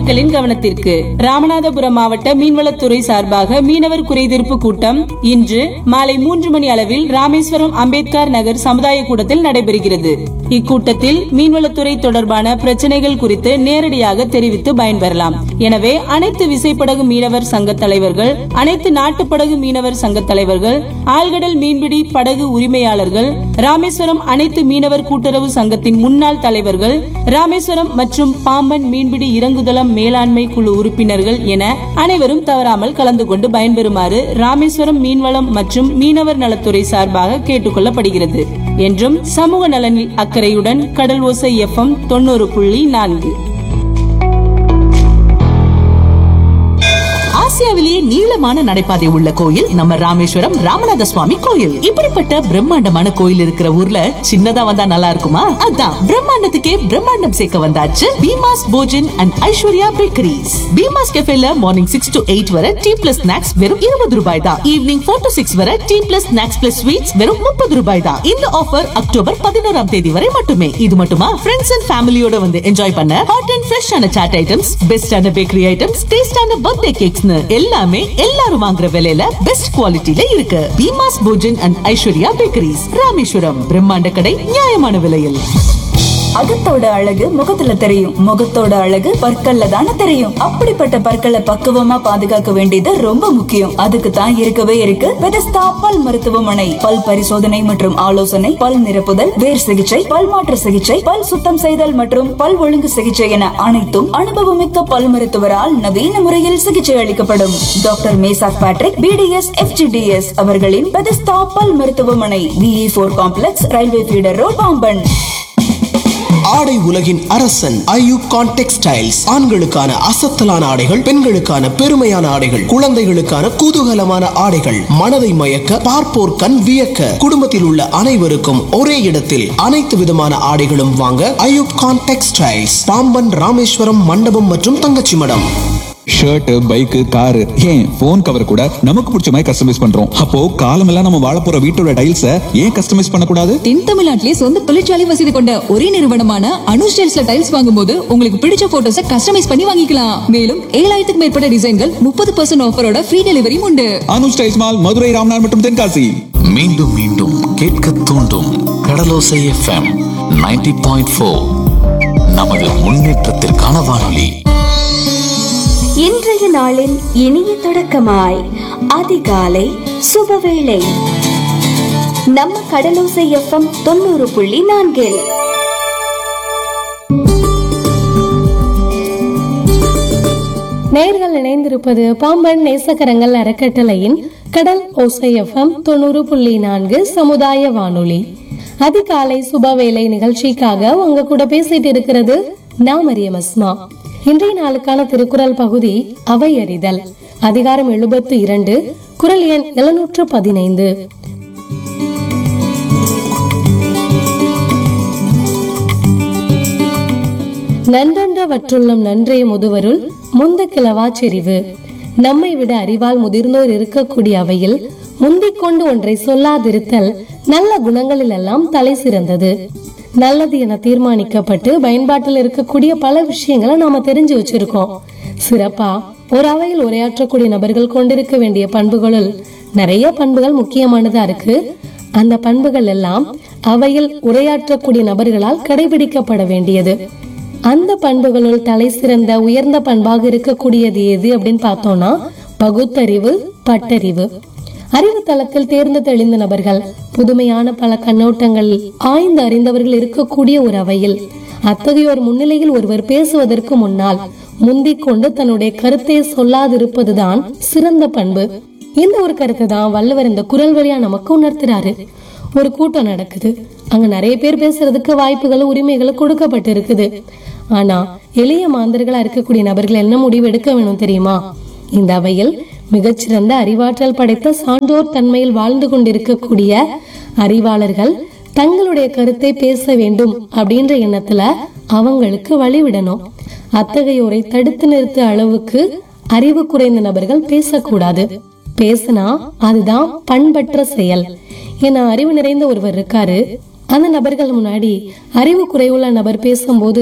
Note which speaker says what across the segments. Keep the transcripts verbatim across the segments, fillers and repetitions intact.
Speaker 1: பொதுமக்களின் கவனத்திற்கு. ராமநாதபுரம் மாவட்ட மீன்வளத்துறை சார்பாக மீனவர் குறைதீர்ப்பு கூட்டம் இன்று மாலை மூன்று மணி அளவில் ராமேஸ்வரம் அம்பேத்கர் நகர் சமுதாய கூடத்தில் நடைபெறுகிறது. இக்கூட்டத்தில் மீன்வளத்துறை தொடர்பான பிரச்சனைகள் குறித்து நேரடியாக தெரிவித்து பயன்பெறலாம். எனவே அனைத்து விசைப்படகு மீனவர் சங்க தலைவர்கள், அனைத்து நாட்டுப்படகு மீனவர் சங்க தலைவர்கள், ஆழ்கடல் மீன்பிடி படகு உரிமையாளர்கள், ராமேஸ்வரம் அனைத்து மீனவர் கூட்டுறவு சங்கத்தின் முன்னாள் தலைவர்கள், ராமேஸ்வரம் மற்றும் பாம்பன் மீன்பிடி இறங்குதளம் மேலாண்மை குழு உறுப்பினர்கள் என அனைவரும் தவறாமல் கலந்து கொண்டு பயன்பெறுமாறு ராமேஸ்வரம் மீன்வளம் மற்றும் மீனவர் நலத்துறை சார்பாக கேட்டுக் கொள்ளப்படுகிறது என்றும் சமூக நலனில் அக்கறையுடன் கடல் ஓசை எஃப்எம் தொண்ணூறு புள்ளி நான்கு.
Speaker 2: ஆசியாவிலேயே நீளமான நடைபாதை உள்ள கோயில் நம்ம ராமேஸ்வரம் ராமநாத சுவாமி கோயில். இப்படிப்பட்ட பிரம்மாண்டமான கோயில் இருக்கிற ஊர்ல சின்னதா வந்தா நல்லா இருக்குமா? அதான் பிரம்மாண்டத்துக்கே பிரம்மாண்டம் சேர்க்க வந்தாச்சு Bheema's Bhojan and Aishwarya bakeries. Bheema's கெஃபேல morning six to eight வரை டீ பிளஸ் ஸ்நாக்ஸ் வெறும் இருபது ரூபாய் தான். ஈவினிங் ஃபோர் டு சிக்ஸ் வரை tea plus snacks plus sweets வெறும் முப்பது ரூபாய் தான். இந்த ஆஃபர் அக்டோபர் பதினோராம் தேதி வரை மட்டுமே. இது மட்டுமா, ஃப்ரெண்ட்ஸ் அண்ட் ஃபேமிலியோட வந்து என்ஜாய் பண்ண ஹாட் அண்ட் ஃப்ரெஷ்ஷான சாட் ஐட்டம்ஸ், பெஸ்டான பேக்கரி ஐட்டம்ஸ், டேஸ்டான பர்த்டே கேக்ஸ்னு எல்லாமே எல்லாரும் வாங்குற விலையில பெஸ்ட் குவாலிட்டில இருக்கு. Bheema's Bhojan and Aishwarya bakeries, Rameswaram. பிரம்மாண்ட கடை, நியாயமான விலையில்.
Speaker 3: அகத்தோட அழகு முகத்துல தெரியும், முகத்தோட அழகு பற்கள்ல தானே தெரியும். அப்படிப்பட்ட பற்களை பக்குவமா பாதுகாக்க வேண்டியது ரொம்ப முக்கியம். அதுக்கு தான் இருக்கவே இருக்கு பெதஸ்தா பல் மருத்துவமனை. பல் பரிசோதனை மற்றும் ஆலோசனை, பல் நிரப்புதல், வேர் சிகிச்சை, பல் மாற்று சிகிச்சை, பல் சுத்தம் செய்தல் மற்றும் பல் ஒழுங்கு சிகிச்சை என அனைத்தும் அனுபவமிக்க பல் மருத்துவரால் நவீன முறையில் சிகிச்சை அளிக்கப்படும். Doctor Meshach Patrick BDS FGDS அவர்களின் பெதஸ்தா பல் மருத்துவமனை, விஇ போர் complex, railway feeder road, Pamban.
Speaker 4: ஆடை உலகின் அரசன் ஐயூகான் டெக்ஸ்டைல்ஸ். ஆண்களுக்கான அசத்தலான ஆடைகள், பெண்களுக்கான பெருமையான ஆடைகள், குழந்தைகளுக்கான குதூகலமான ஆடைகள், மனதை மயக்க பார்ப்போர் கண் வியக்க, குடும்பத்தில் உள்ள அனைவருக்கும் ஒரே இடத்தில் அனைத்து விதமான ஆடைகளும் வாங்க ஐயூகான் டெக்ஸ்டைல்ஸ், பாம்பன், ராமேஸ்வரம், மண்டபம் மற்றும் தங்கச்சி மடம்.
Speaker 5: ஷர்ட், பைக், காரு, ஏன் போன் கவர் கூட நமக்கு பிடிச்ச மாதிரி கஸ்டமைஸ் பண்றோம். அப்போ காலமெல்லாம் நம்ம வாழ போற வீட்டோட டைல்ஸ ஏன் கஸ்டமைஸ் பண்ண கூடாது?
Speaker 6: தென் தமிழ்நாட்டிலே சொந்த தொழிற்சாலை வசதி கொண்ட ஒரே நிறுவனமான அனுஷ் டைல்ஸ்ல டைல்ஸ் வாங்கும்போது உங்களுக்கு பிடிச்ச போட்டோஸ கஸ்டமைஸ் பண்ணி வாங்கிக்கலாம். மேலும் ஏழாயிரத்துக்கு மேற்பட்ட டிசைன்கள் முப்பது பர்சன்ட் ஆஃபரோட ஃப்ரீ டெலிவரியும் உண்டு.
Speaker 5: அனுஷ் டைல்ஸ் மால், மதுரை, ராம்நாத் மற்றும் தென்காசி.
Speaker 7: மீண்டும் மீண்டும் கேட்க தூண்டும் கடலோசை எஃப்எம் நைன்டி பாயிண்ட் ஃபோர். நமது முன்னேற்றத்திற்கான வானொலி.
Speaker 8: இன்றைய நாளின் இனிய தொடக்கமாய் அதிகாலை சுபவேளை நம்ம கடலோசை எஃப்எம் தொண்ணூறு புள்ளி நான்கில்.
Speaker 9: நேயர்கள் இணைந்திருப்பது பாம்பன் நேசக்கரங்கள் அறக்கட்டளையின் கடல் ஓசை எஃப்எம் தொண்ணூறு புள்ளி நான்கு சமுதாய வானொலி. அதிகாலை சுபவேளை நிகழ்ச்சிக்காக உங்க கூட பேசிட்டு இருக்கிறது நான் மரியம் அஸ்மா. இன்றைய நாளுக்கான திருக்குறள் பகுதி அவை அறிதல், அதிகாரம் எழுபத்து இரண்டு, குறள் எண் எழுநூற்று பதினைந்து. நன்றன்றவற்றுள்ளும் நன்றே முதுவருள் முந்த கிளவா செறிவு. நம்மை விட அறிவால் முதிர்ந்தோர் இருக்கக்கூடிய அவையில் முந்திக் கொண்டு ஒன்றை சொல்லாதிருத்தல் நல்ல குணங்களில் எல்லாம் தலை சிறந்தது. நல்லது என தீர்மானிக்கப்பட்டு பயன்பாட்டில் இருக்கக்கூடிய பல விஷயங்களை நாம தெரிஞ்சு வச்சிருக்கோம். சிறப்பா ஒரு அவையில் உரையாற்றக்கூடிய நபர்கள் கொண்டிருக்க வேண்டிய பண்புகளுள் நிறைய பண்புகள் முக்கியமானதா இருக்கு. அந்த பண்புகள் எல்லாம் அவையில் உரையாற்றக்கூடிய நபர்களால் கடைபிடிக்கப்பட வேண்டியது. அந்த பண்புகளுள் தலை சிறந்த உயர்ந்த பண்பாக இருக்கக்கூடியது எது அப்படின்னு பார்த்தோம்னா பகுத்தறிவு, பட்டறிவு. அறிவு தளத்தில் தேர்ந்து தெளிந்த நபர்கள், புதுமையான பல கண்ணோட்டங்கள் ஆய்ந்து அறிந்தவர்கள் இருக்கக்கூடிய ஒரு அவையில் அத்தகையோர் முன்னிலையில் ஒருவர் பேசுவதற்கு முன்னால் முந்திக் கொண்டு தன்னுடைய கருத்தை சொல்லாதிருப்பதுதான் சிறந்த பண்பு. இந்த ஒரு கருத்தை தான் வள்ளுவர் இந்த குறள் வழியா நமக்கு உணர்த்துறாரு. ஒரு கூட்டம் நடக்குது, அங்க நிறைய பேர் பேசுறதுக்கு வாய்ப்புகளும் உரிமைகளும் கொடுக்கப்பட்டு இருக்குது. ஆனா எளிய மாந்தர்களா இருக்கக்கூடிய நபர்கள் என்ன முடிவு எடுக்க வேணும் தெரியுமா? இந்த அவையில் மிகச்சிறந்த அறிவாற்றல் படைத்த சான்றோர் தன்மையில் வாழ்ந்து கொண்டிருக்கக்கூடிய அறிவாளர்கள் தங்களுடைய கருத்தை பேச வேண்டும் அப்படின்ற எண்ணத்துல அவங்களுக்கு வழிவிடணும். அத்தகையோரை தடுத்து நிறுத்த அளவுக்கு அறிவு குறைந்த நபர்கள் பேசக்கூடாது. பேசினா அதுதான் பண்பற்ற செயல். ஏன்னா அறிவு நிறைந்த ஒருவர் இருக்காரு, அந்த நபர்கள் முன்னாடி அறிவு குறைவுள்ள நபர் பேசும்போது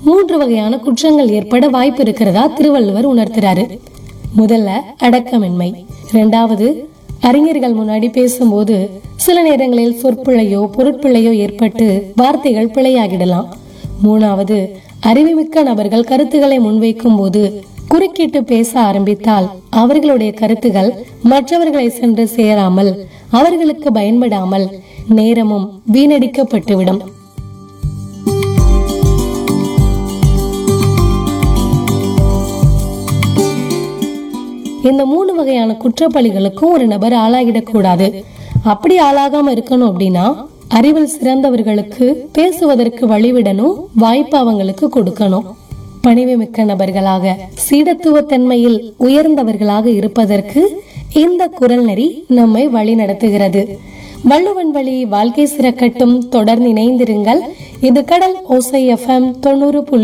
Speaker 9: மூன்று வகையான குற்றங்கள் ஏற்பட வாய்ப்பு இருக்கிறதா திருவள்ளுவர் உணர்த்துறாரு. முதல்ல அடக்கமின்மை, இரண்டாவது அறிஞர்கள் முன்னாடி பேசும்போது சில நேரங்களில் சொற்பிழையோ பொருட்பிழையோ ஏற்பட்டு வார்த்தைகள் பிழையாகிடலாம். மூணாவது அறிவுமிக்க நபர்கள் கருத்துக்களை முன்வைக்கும் போது குறுக்கிட்டு பேச ஆரம்பித்தால் அவர்களுடைய கருத்துகள் மற்றவர்களை சென்று சேராமல் அவர்களுக்கு பயன்படாமல் நேரமும் வீணடிக்கப்பட்டுவிடும். இந்த மூணு வகையான குற்றப்பழிகளுக்கும் ஒரு நபர் ஆளாகிடக்கூடாது. அப்படி ஆளாகாம இருக்கணும் அப்படின்னா அறிவில் சிறந்தவர்களுக்கு பேசுவதற்கு வழிவிடணும், வாய்ப்பு அவங்களுக்கு கொடுக்கணும். பணிவு மிக்க நபர்களாக சீடத்துவ தன்மையில் உயர்ந்தவர்களாக இருப்பதற்கு இந்த குறள் நெறி நம்மை வழி நடத்துகிறது. வள்ளுவன் வழி வாழ்க்கை சிறக்கட்டும். தொடர்ந்து இணைந்திருங்கள். இது கடல் ஓசை எஃப்எம் தொண்ணூறு புள்ளி